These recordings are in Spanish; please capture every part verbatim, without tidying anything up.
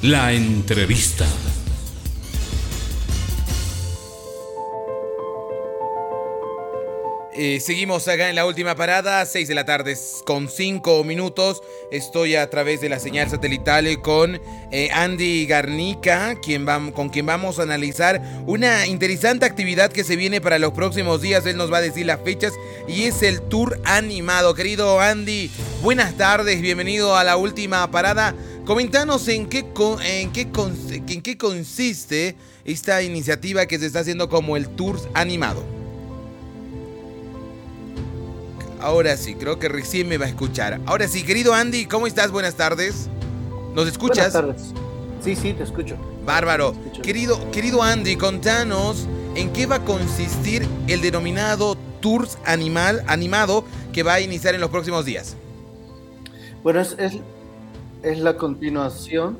La entrevista. Eh, seguimos acá en la última parada, seis de la tarde con cinco minutos. Estoy a través de la señal satelital con eh, Andy Garnica, quien va, con quien vamos a analizar una interesante actividad que se viene para los próximos días. Él nos va a decir las fechas y es el tour animado. Querido Andy, buenas tardes, bienvenido a la última parada. Coméntanos en qué, en qué, en qué consiste esta iniciativa que se está haciendo como el tour animado. Ahora sí, creo que recién me va a escuchar. Ahora sí, querido Andy, ¿cómo estás? Buenas tardes. ¿Nos escuchas? Buenas tardes. Sí, sí, te escucho. Bárbaro. Te escucho. Querido, querido Andy, contanos en qué va a consistir el denominado Tour Animal Animado que va a iniciar en los próximos días. Bueno, es, es, es la continuación.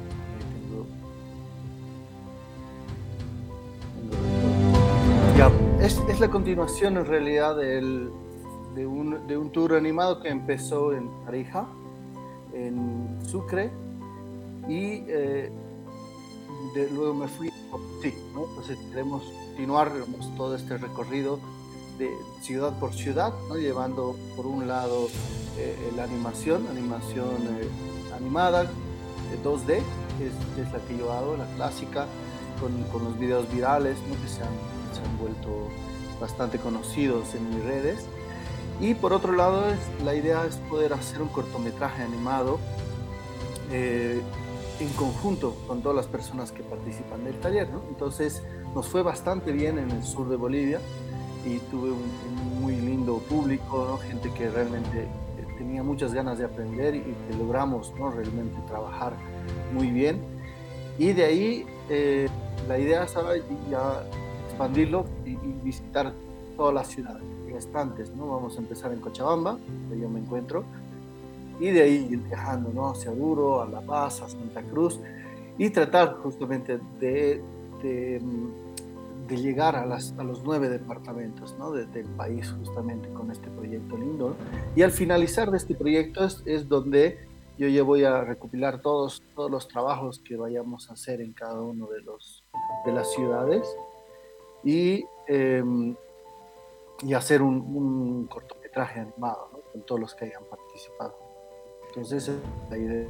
Ya, es, es la continuación en realidad del, de, un, de un tour animado que empezó en Tarija, en Sucre, y eh, de, luego me fui a Potosí, ¿no? Entonces queremos continuar todo este recorrido de ciudad por ciudad, ¿no? Llevando por un lado eh, la animación, animación eh, animada, de dos D, que es, que es la que yo hago, la clásica, con, con los videos virales, ¿no? que se han, se han vuelto bastante conocidos en mis redes. Y por otro lado, es, la idea es poder hacer un cortometraje animado eh, en conjunto con todas las personas que participan del taller, ¿no? Entonces nos fue bastante bien en el sur de Bolivia y tuve un, un muy lindo público, ¿no? Gente que realmente tenía muchas ganas de aprender y que logramos, ¿no? realmente trabajar muy bien. Y de ahí eh, la idea es ahora ya expandirlo y, y visitar todas las ciudades restantes, ¿no? Vamos a empezar en Cochabamba, donde yo me encuentro, y de ahí ir viajando, ¿no? hacia Oruro, a La Paz, a Santa Cruz, y tratar justamente de, de, de llegar a, las, a los nueve departamentos, ¿no? de, del país justamente con este proyecto lindo, ¿no? Y al finalizar de este proyecto es, es donde yo ya voy a recopilar todos, todos los trabajos que vayamos a hacer en cada uno de, los, de las ciudades y, eh, y hacer un, un cortometraje animado, ¿no? con todos los que hayan participado. Entonces, esa es la idea.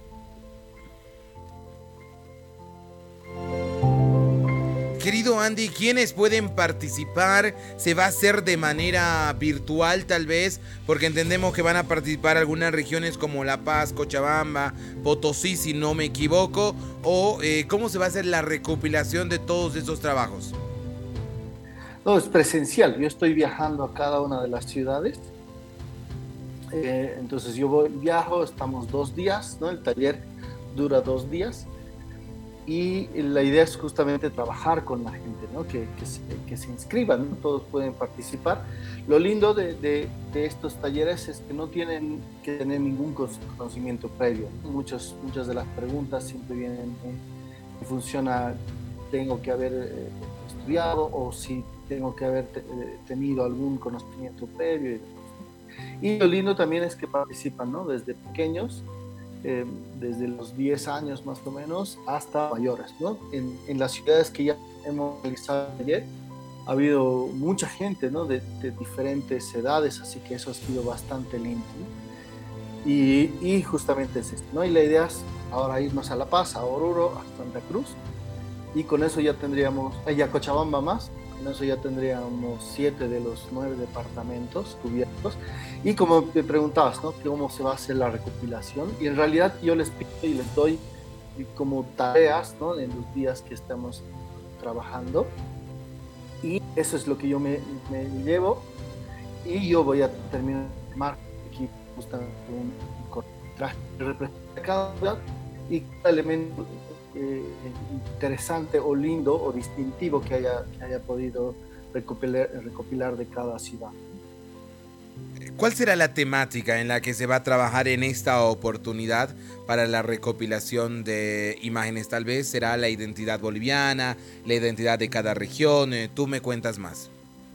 Querido Andy, ¿quiénes pueden participar? ¿Se va a hacer de manera virtual tal vez? Porque entendemos que van a participar algunas regiones como La Paz, Cochabamba, Potosí, si no me equivoco. ¿O eh, cómo se va a hacer la recopilación de todos esos trabajos? No, es presencial. Yo estoy viajando a cada una de las ciudades. Eh, entonces yo voy, viajo, estamos dos días, ¿no? El taller dura dos días. Y la idea es justamente trabajar con la gente, ¿no? que, que, se, que se inscriban, ¿no? Todos pueden participar. Lo lindo de, de, de estos talleres es que no tienen que tener ningún conocimiento previo. Muchas, muchas de las preguntas siempre vienen en funciona, tengo que haber eh, estudiado o si tengo que haber te, eh, tenido algún conocimiento previo. Y lo lindo también es que participan, ¿no? Desde pequeños, Eh, desde los diez años más o menos hasta mayores, ¿no? En, en las ciudades que ya hemos realizado ayer ha habido mucha gente, ¿no? de, de diferentes edades, así que eso ha sido bastante lindo, ¿no? y, y justamente es esto, ¿no? Y la idea es ahora irnos a La Paz, a Oruro, a Santa Cruz, y con eso ya tendríamos, eh, a Cochabamba más, con eso ya tendríamos siete de los nueve departamentos cubiertos. Y como te preguntabas, ¿no? ¿Cómo se va a hacer la recopilación? Y en realidad yo les pido y les doy como tareas, ¿no? En los días que estamos trabajando. Y eso es lo que yo me, me llevo. Y yo voy a terminar aquí justamente un cortometraje que representa cada ciudad y cada elemento eh, interesante o lindo o distintivo que haya, que haya podido recopilar, recopilar de cada ciudad. ¿Cuál será la temática en la que se va a trabajar en esta oportunidad para la recopilación de imágenes? Tal vez será la identidad boliviana, la identidad de cada región. Eh, tú me cuentas más.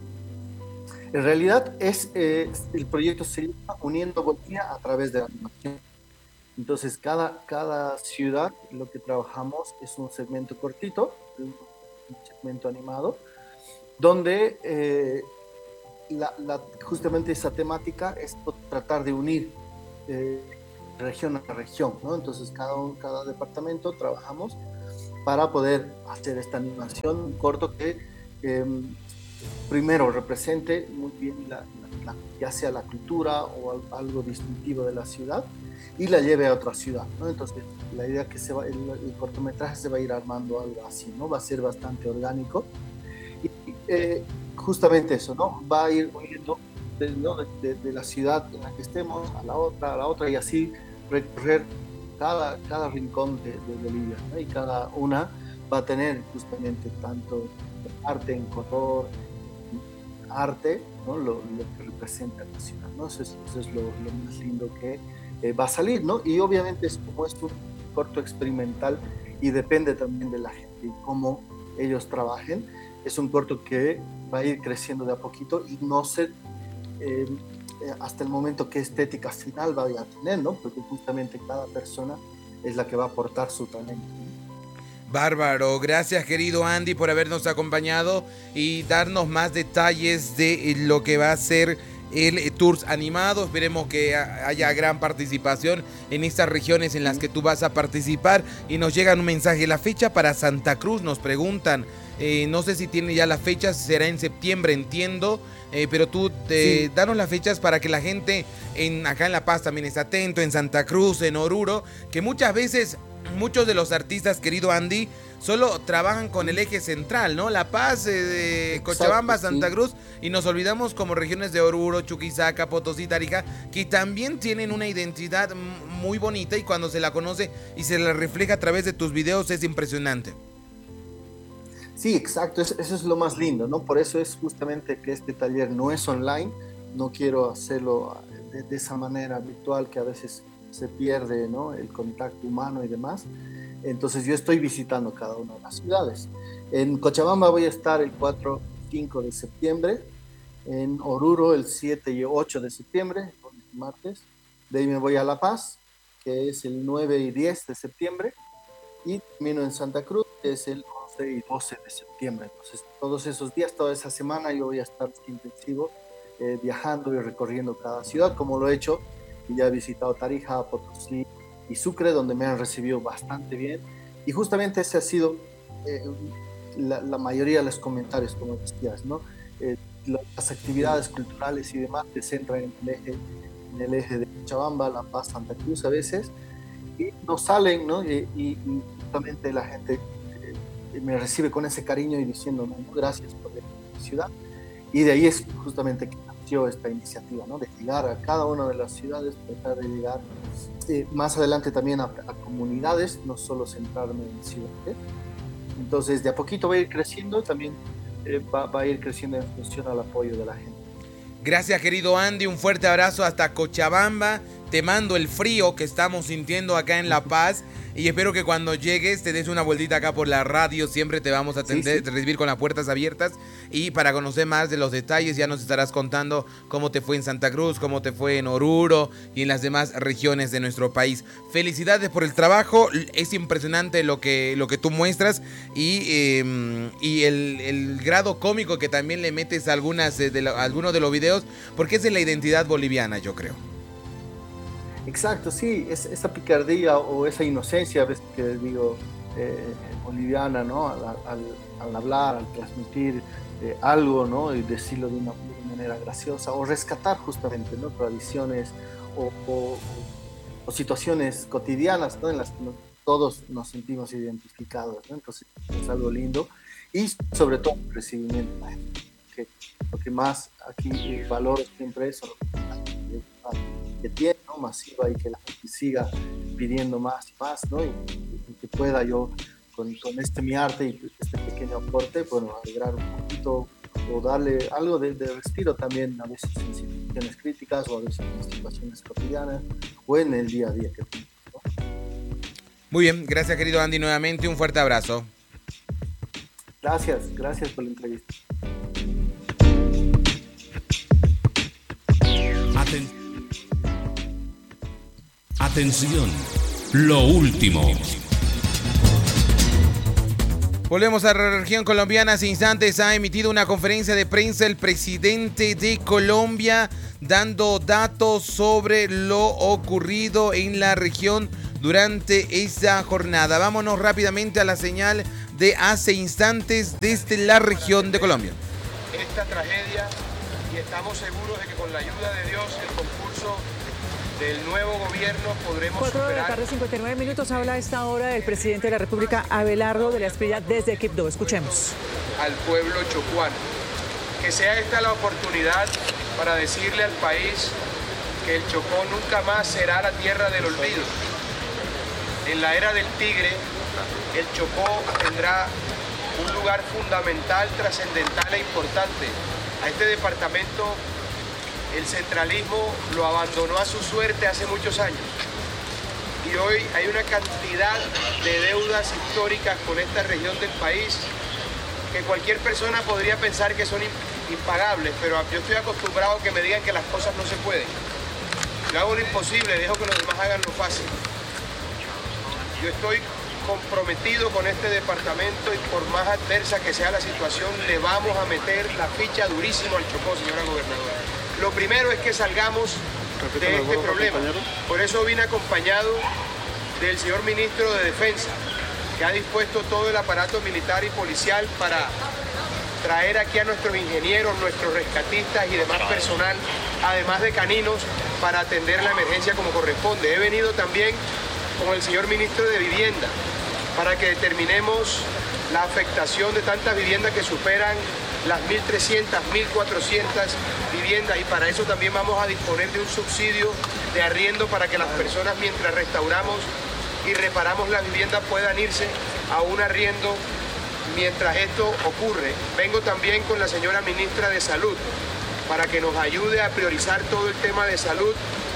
En realidad es eh, el proyecto se llama Uniendo Bolivia a través de la animación. Entonces, cada, cada ciudad lo que trabajamos es un segmento cortito, un segmento animado, donde eh, la, la, justamente esa temática es tratar de unir eh, región a región, ¿no? Entonces, cada, un, cada departamento trabajamos para poder hacer esta animación, un corto que eh, primero represente muy bien la, la, la, ya sea la cultura o algo distintivo de la ciudad, y la lleve a otra ciudad, ¿no? Entonces la idea que se va, el, el cortometraje se va a ir armando algo así, ¿no? Va a ser bastante orgánico y eh, justamente eso, ¿no? Va a ir uniendo de, ¿no? de, de, de la ciudad en la que estemos a la otra, a la otra, y así recorrer cada, cada rincón de, de Bolivia, ¿no? Y cada una va a tener justamente tanto arte en color, arte, ¿no? Lo, lo que representa la ciudad, ¿no? Eso es, eso es lo, lo más lindo que eh, va a salir, ¿no? Y obviamente es como es un corto experimental y depende también de la gente y cómo ellos trabajen. Es un corto que va a ir creciendo de a poquito y no sé eh, hasta el momento qué estética final va a tener, ¿no? Porque justamente cada persona es la que va a aportar su talento. Bárbaro, gracias querido Andy por habernos acompañado y darnos más detalles de lo que va a ser el Tours animado. Esperemos que haya gran participación en estas regiones en las que tú vas a participar. Y nos llega un mensaje, la fecha para Santa Cruz, nos preguntan, eh, no sé si tiene ya las fechas, será en septiembre, entiendo, eh, pero tú eh, sí. danos las fechas para que la gente en, acá en La Paz también esté atento, en Santa Cruz, en Oruro, que muchas veces muchos de los artistas, querido Andy, solo trabajan con el eje central, ¿no? La Paz, eh, de Cochabamba, Exacto, Santa sí. Cruz, y nos olvidamos como regiones de Oruro, Chuquisaca, Potosí, Tarija, que también tienen una identidad muy bonita y cuando se la conoce y se la refleja a través de tus videos es impresionante. Sí, exacto, eso, eso es lo más lindo, ¿no? Por eso es justamente que este taller no es online, no quiero hacerlo de, de esa manera virtual que a veces se pierde, ¿no? El contacto humano y demás. Entonces yo estoy visitando cada una de las ciudades. En Cochabamba voy a estar el cuatro y cinco de septiembre, en Oruro el siete y ocho de septiembre, martes. De ahí me voy a La Paz, que es el nueve y diez de septiembre, y termino en Santa Cruz, que es el once y doce de septiembre. Entonces todos esos días, toda esa semana yo voy a estar intensivo eh, viajando y recorriendo cada ciudad, como lo he hecho. Ya he visitado Tarija, Potosí y Sucre, donde me han recibido bastante bien. Y justamente ese ha sido eh, la, la mayoría de los comentarios, como decías, ¿no? Eh, las actividades culturales y demás se centran en el eje, en el eje de Cochabamba, La Paz, Santa Cruz a veces, y nos salen, ¿no? Y, y, y justamente la gente eh, me recibe con ese cariño y diciendo, no, gracias por la ciudad. Y de ahí es justamente que esta iniciativa, ¿no? De llegar a cada una de las ciudades, tratar de llegar eh, más adelante también a, a comunidades, no solo centrarme en ciudades. Entonces de a poquito va a ir creciendo, también eh, va, va a ir creciendo en función al apoyo de la gente. Gracias querido Andy, un fuerte abrazo hasta Cochabamba, te mando el frío que estamos sintiendo acá en La Paz y espero que cuando llegues te des una vueltita acá por la radio, siempre te vamos a atender, sí, sí. recibir con las puertas abiertas y para conocer más de los detalles ya nos estarás contando cómo te fue en Santa Cruz, cómo te fue en Oruro y en las demás regiones de nuestro país. Felicidades por el trabajo, es impresionante lo que, lo que tú muestras y, eh, y el, el grado cómico que también le metes a, algunas de lo, a algunos de los videos porque es de la identidad boliviana, yo creo. Exacto, sí, es, esa picardía o esa inocencia, a veces que digo, eh, boliviana, ¿no? Al, al, al hablar, al transmitir eh, algo, ¿no? Y decirlo de una, de una manera graciosa, o rescatar justamente, ¿no? Tradiciones o, o, o situaciones cotidianas, ¿no? En las que no, todos nos sentimos identificados, ¿no? Entonces es algo lindo y sobre todo el recibimiento, ¿no? Que lo que más aquí valoro siempre es que tiene, ¿no? Masiva y que la gente siga pidiendo más y más, ¿no? Y, y que pueda yo con, con este mi arte y este pequeño aporte, bueno, alegrar un poquito o darle algo de, de respiro también a veces en situaciones críticas o a veces en situaciones cotidianas o en el día a día que tenemos, ¿no? Muy bien, gracias querido Andy nuevamente, un fuerte abrazo. Gracias, gracias por la entrevista. Aten- Atención, lo último. Volvemos a la región colombiana. Hace instantes ha emitido una conferencia de prensa el presidente de Colombia dando datos sobre lo ocurrido en la región durante esta jornada. Vámonos rápidamente a la señal de hace instantes desde la región de Colombia. Esta tragedia, y estamos seguros de que con la ayuda de Dios, el concurso del nuevo gobierno podremos Cuatro de la superar. tarde, cincuenta y nueve minutos, habla a esta hora el presidente de la República, Abelardo de la Espriella, desde Quibdó. Escuchemos. Al pueblo chocuano. Que sea esta la oportunidad para decirle al país que el Chocó nunca más será la tierra del olvido. En la era del tigre, el Chocó tendrá un lugar fundamental, trascendental e importante. A este departamento el centralismo lo abandonó a su suerte hace muchos años. Y hoy hay una cantidad de deudas históricas con esta región del país que cualquier persona podría pensar que son impagables, pero yo estoy acostumbrado a que me digan que las cosas no se pueden. Yo hago lo imposible, dejo que los demás hagan lo fácil. Yo estoy comprometido con este departamento y por más adversa que sea la situación, le vamos a meter la ficha durísimo al Chocó, señora gobernadora. Lo primero es que salgamos de este problema. Por eso vine acompañado del señor ministro de Defensa, que ha dispuesto todo el aparato militar y policial para traer aquí a nuestros ingenieros, nuestros rescatistas y demás personal, además de caninos, para atender la emergencia como corresponde. He venido también con el señor ministro de Vivienda para que determinemos la afectación de tantas viviendas que superan las mil trescientas, mil cuatrocientas viviendas, y para eso también vamos a disponer de un subsidio de arriendo para que las personas, mientras restauramos y reparamos las viviendas, puedan irse a un arriendo mientras esto ocurre. Vengo también con la señora ministra de Salud para que nos ayude a priorizar todo el tema de salud.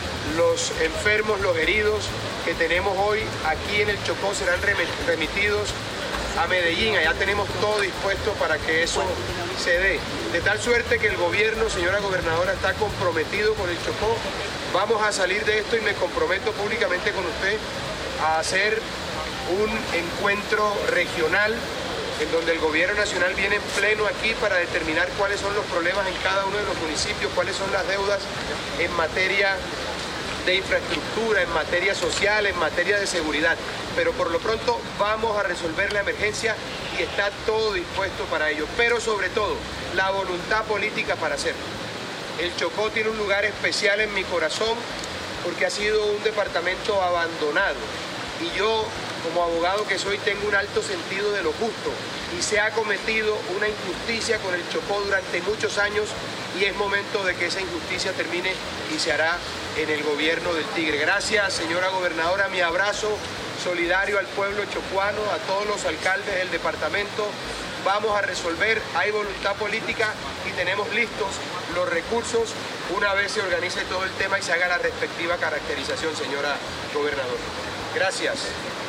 Los enfermos, los heridos que tenemos hoy aquí en el Chocó serán remitidos a Medellín. Allá tenemos todo dispuesto para que eso se dé. De tal suerte que el gobierno, señora gobernadora, está comprometido con el Chocó. Vamos a salir de esto y me comprometo públicamente con usted a hacer un encuentro regional en donde el gobierno nacional viene en pleno aquí para determinar cuáles son los problemas en cada uno de los municipios, cuáles son las deudas en materia de infraestructura, en materia social, en materia de seguridad. Pero por lo pronto vamos a resolver la emergencia y está todo dispuesto para ello. Pero sobre todo, la voluntad política para hacerlo. El Chocó tiene un lugar especial en mi corazón porque ha sido un departamento abandonado. Y yo, como abogado que soy, tengo un alto sentido de lo justo. Y se ha cometido una injusticia con el Chocó durante muchos años y es momento de que esa injusticia termine y se hará en el gobierno del Tigre. Gracias, señora gobernadora. Mi abrazo solidario al pueblo chocuano, a todos los alcaldes del departamento. Vamos a resolver, hay voluntad política y tenemos listos los recursos una vez se organice todo el tema y se haga la respectiva caracterización, señora gobernadora. Gracias.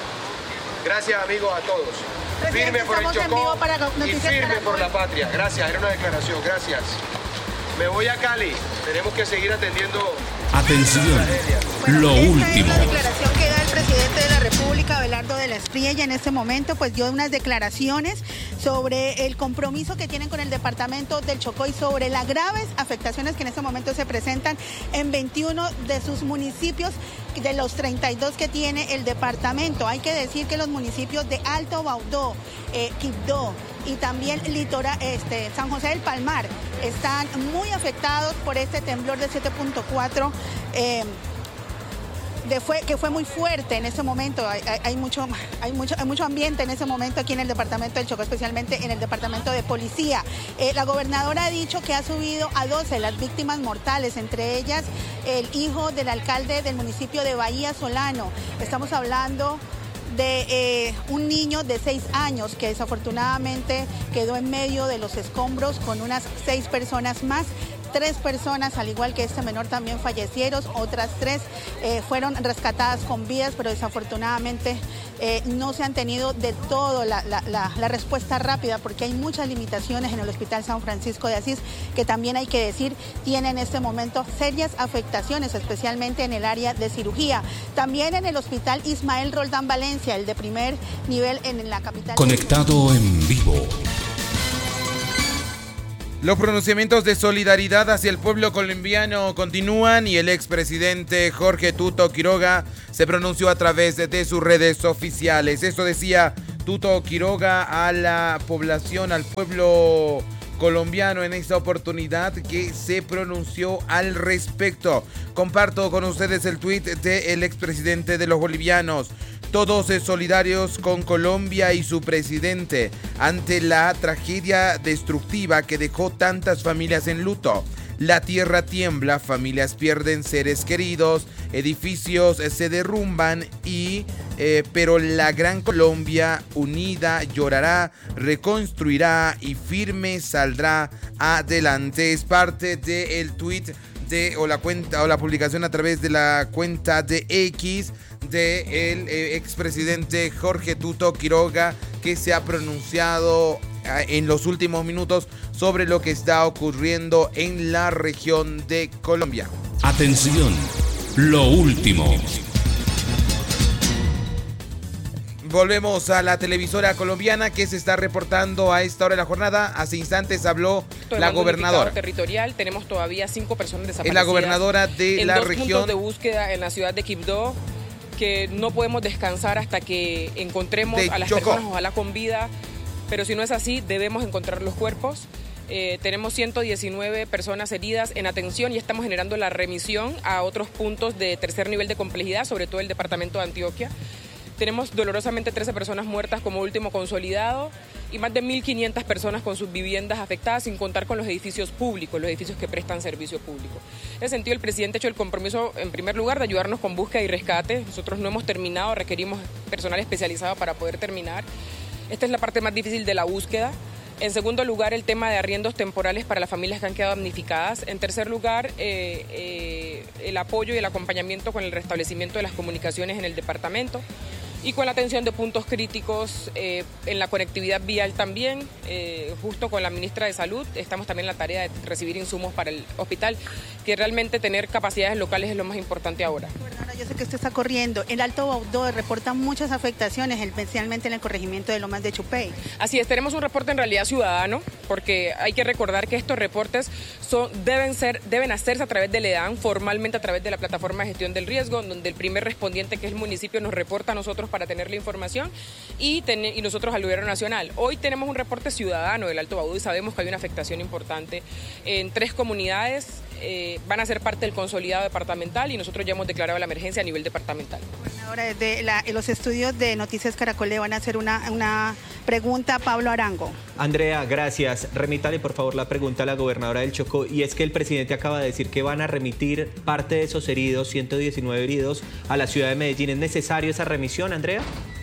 Gracias, amigos, a todos. Firme por el Chocó y firme por la patria. Gracias, era una declaración. Gracias. Me voy a Cali. Tenemos que seguir atendiendo. Atención, bueno, lo esta último. Es la declaración que da el presidente de la República, Abelardo de la Espriella, en este momento, pues dio unas declaraciones sobre el compromiso que tienen con el departamento del Chocó y sobre las graves afectaciones que en este momento se presentan en veintiuno de sus municipios, de los treinta y dos que tiene el departamento. Hay que decir que los municipios de Alto Baudó, eh, Quibdó y también Litora, este, San José del Palmar están muy afectados por este temblor de siete punto cuatro. Eh, de fue, que fue muy fuerte en ese momento. Hay, hay, hay, mucho, hay, mucho, hay mucho ambiente en ese momento aquí en el departamento del Chocó, especialmente en el departamento de policía. Eh, la gobernadora ha dicho que ha subido a doce las víctimas mortales, entre ellas el hijo del alcalde del municipio de Bahía Solano. Estamos hablando de eh, un niño de seis años que desafortunadamente quedó en medio de los escombros con unas seis personas más. tres personas, al igual que este menor, también fallecieron. Otras tres eh, fueron rescatadas con vidas, pero desafortunadamente eh, no se han tenido de todo la, la, la, la respuesta rápida, porque hay muchas limitaciones en el Hospital San Francisco de Asís, que también hay que decir, tiene en este momento serias afectaciones, especialmente en el área de cirugía. También en el Hospital Ismael Roldán Valencia, el de primer nivel en la capital. Conectado en vivo. Los pronunciamientos de solidaridad hacia el pueblo colombiano continúan y el expresidente Jorge Tuto Quiroga se pronunció a través de sus redes oficiales. Esto decía Tuto Quiroga a la población, al pueblo colombiano en esta oportunidad, que se pronunció al respecto. Comparto con ustedes el tuit del expresidente de los bolivianos. Todos solidarios con Colombia y su presidente ante la tragedia destructiva que dejó tantas familias en luto. La tierra tiembla, familias pierden seres queridos, edificios se derrumban y eh, pero la gran Colombia unida llorará, reconstruirá y firme saldrá adelante. Es parte del tuit de o la cuenta o la publicación a través de la cuenta de X de el eh, expresidente Jorge Tuto Quiroga, que se ha pronunciado eh, en los últimos minutos sobre lo que está ocurriendo en la región de Colombia. Atención, lo último. Volvemos a la televisora colombiana, que se está reportando a esta hora de la jornada. Hace instantes habló la gobernadora territorial. Tenemos todavía cinco personas desaparecidas. Es la gobernadora de en la dos región puntos de búsqueda en la ciudad de Quibdó, que no podemos descansar hasta que encontremos de a las Chocó. personas, ojalá con vida, pero si no es así, debemos encontrar los cuerpos. Eh, tenemos ciento diecinueve personas heridas en atención y estamos generando la remisión a otros puntos de tercer nivel de complejidad, sobre todo el departamento de Antioquia. Tenemos dolorosamente trece personas muertas como último consolidado y más de mil quinientas personas con sus viviendas afectadas, sin contar con los edificios públicos, los edificios que prestan servicio público. En ese sentido, el presidente ha hecho el compromiso, en primer lugar, de ayudarnos con búsqueda y rescate. Nosotros no hemos terminado, requerimos personal especializado para poder terminar. Esta es la parte más difícil de la búsqueda. En segundo lugar, el tema de arriendos temporales para las familias que han quedado damnificadas. En tercer lugar, eh, eh, el apoyo y el acompañamiento con el restablecimiento de las comunicaciones en el departamento y con la atención de puntos críticos eh, en la conectividad vial también. Eh, justo con la ministra de Salud estamos también en la tarea de recibir insumos para el hospital, que realmente tener capacidades locales es lo más importante ahora. Gobernadora, yo sé que usted está corriendo. El Alto Baudó reporta muchas afectaciones, especialmente en el corregimiento de Lomas de Chupey. Así es, tenemos un reporte en realidad ciudadano, porque hay que recordar que estos reportes son, deben, ser, deben hacerse a través del E D A N, formalmente a través de la plataforma de gestión del riesgo, donde el primer respondiente, que es el municipio, nos reporta a nosotros para tener la información y, ten, y nosotros al gobierno nacional. Hoy tenemos un reporte ciudadano del Alto Baudó y sabemos que hay una afectación importante en tres comunidades. Eh, van a ser parte del consolidado departamental y nosotros ya hemos declarado la emergencia a nivel departamental. Gobernadora, desde la, los estudios de Noticias Caracol le van a hacer una, una pregunta a Pablo Arango. Andrea, gracias. Remítale por favor la pregunta a la gobernadora del Chocó, y es que el presidente acaba de decir que van a remitir parte de esos heridos, ciento diecinueve heridos, a la ciudad de Medellín. ¿Es necesario esa remisión, Andrea?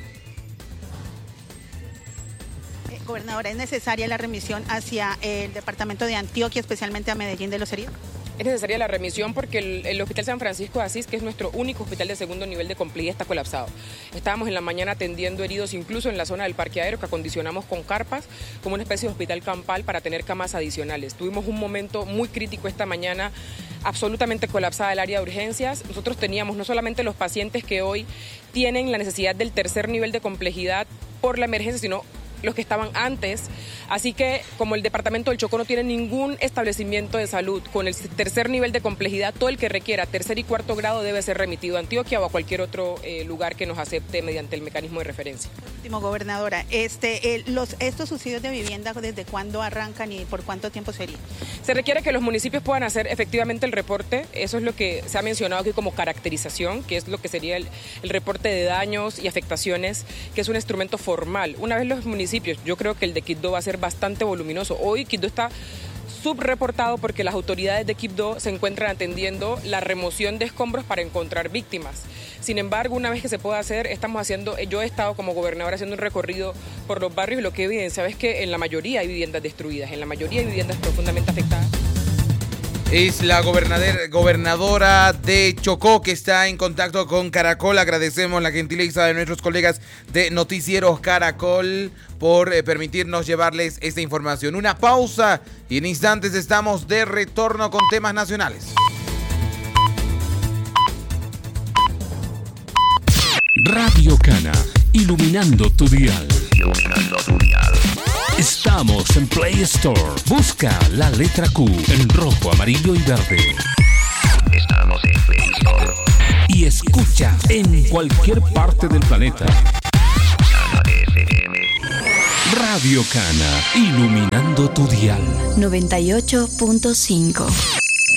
Eh, gobernadora, ¿es necesaria la remisión hacia el departamento de Antioquia, especialmente a Medellín de los heridos? Es necesaria la remisión porque el, el Hospital San Francisco de Asís, que es nuestro único hospital de segundo nivel de complejidad, está colapsado. Estábamos en la mañana atendiendo heridos incluso en la zona del parqueadero, que acondicionamos con carpas, como una especie de hospital campal para tener camas adicionales. Tuvimos un momento muy crítico esta mañana, absolutamente colapsada el área de urgencias. Nosotros teníamos no solamente los pacientes que hoy tienen la necesidad del tercer nivel de complejidad por la emergencia, sino los que estaban antes. Así que como el departamento del Chocó no tiene ningún establecimiento de salud con el tercer nivel de complejidad, todo el que requiera tercer y cuarto grado debe ser remitido a Antioquia o a cualquier otro eh, lugar que nos acepte mediante el mecanismo de referencia. Último, gobernadora, este, eh, los, estos subsidios de vivienda, ¿desde cuándo arrancan y por cuánto tiempo sería? Se requiere que los municipios puedan hacer efectivamente el reporte. Eso es lo que se ha mencionado aquí como caracterización, que es lo que sería el, el reporte de daños y afectaciones, que es un instrumento formal. Una vez los municipios, yo creo que el de Quibdó va a ser bastante voluminoso. Hoy Quibdó está subreportado porque las autoridades de Quibdó se encuentran atendiendo la remoción de escombros para encontrar víctimas. Sin embargo, una vez que se pueda hacer, estamos haciendo, yo he estado como gobernadora haciendo un recorrido por los barrios y lo que he evidenciado es que en la mayoría hay viviendas destruidas, en la mayoría hay viviendas profundamente afectadas. Es la gobernader- gobernadora de Chocó que está en contacto con Caracol. Agradecemos la gentileza de nuestros colegas de Noticieros Caracol por eh, permitirnos llevarles esta información. Una pausa y en instantes estamos de retorno con temas nacionales. Radio Cana, iluminando tu dial. Estamos en Play Store. Busca la letra Q en rojo, amarillo y verde. Estamos en Play Store. Y escucha en cualquier parte del planeta. Cana F M. Radio Cana, iluminando tu dial. noventa y ocho punto cinco.